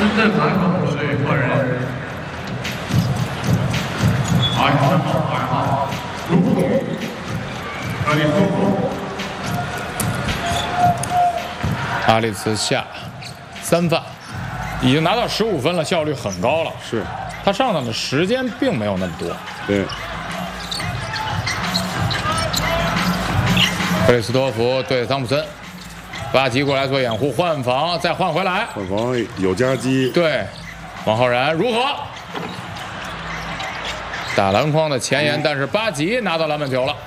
深圳反恐队换人，2号，卢布宇，阿里松松， 阿里茨下3犯，已经拿到15分了，效率很高了。 是， 他上场的时间并没有那么多。 对。 克里斯托弗对桑普森，巴吉过来做掩护，换防，再换回来， 换防有夹击。 对，王浩然如何打篮筐的前沿，但是巴吉拿到篮板球了。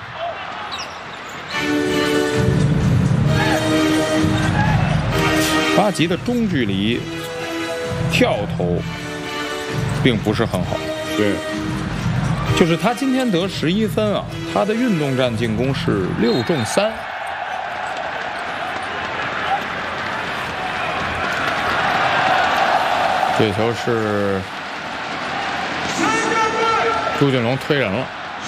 巴吉的中距离跳投并不是很好。 对。 就是他今天得11分啊，他的运动战进攻是6中3。这球是朱俊龙推人了。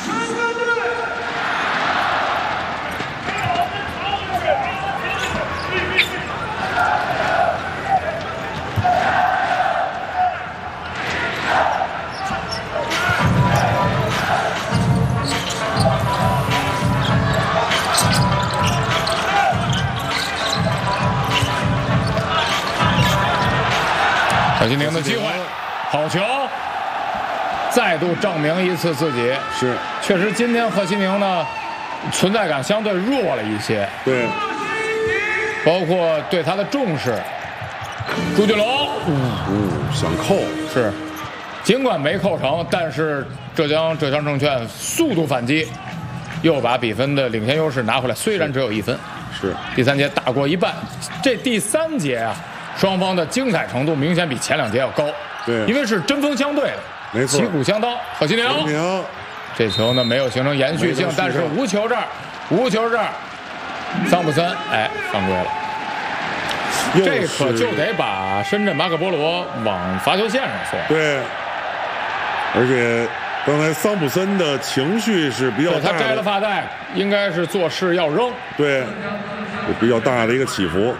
何金宁的机会，好球，再度证明一次自己。 是， 确实今天何金宁呢，存在感相对弱了一些。 对， 包括对他的重视。朱俊龙， 想扣是，尽管没扣成，但是浙江证券速度反击，又把比分的领先优势拿回来。虽然只有1分， 是第3节打过一半，这第3节啊。 双方的精彩程度明显比前2节要高， 对， 因为是针锋相对的， 没错， 旗鼓相当。何金宁，这球呢没有形成延续性，但是无球这儿，桑普森犯规了，这可就得把深圳马可波罗往罚球线上送。 对，而且刚才桑普森的情绪是比较大的， 他摘了发带，应该是做事要扔， 对，有比较大的一个起伏。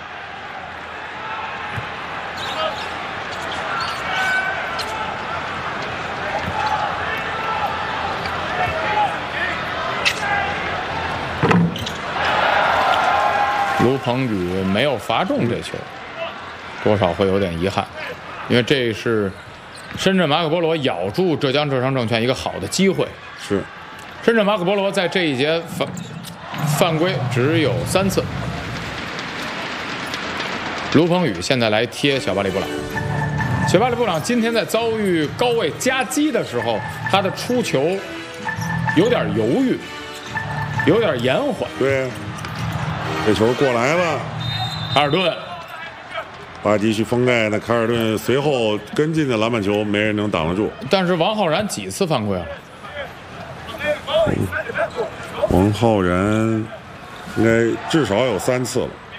卢鹏宇没有罚中这球，多少会有点遗憾，因为这是深圳马可波罗咬住浙江浙商证券一个好的机会。 是， 深圳马可波罗在这一节犯规只有3次。卢鹏宇现在来贴小巴里布朗。小巴里布朗今天在遭遇高位夹击的时候，他的出球有点犹豫，有点延缓。 对。 这球过来了， 卡尔顿， 巴吉去封盖，那卡尔顿随后跟进的篮板球，没人能挡得住。 但是王浩然几次犯规了？ 王浩然应该至少有3次了。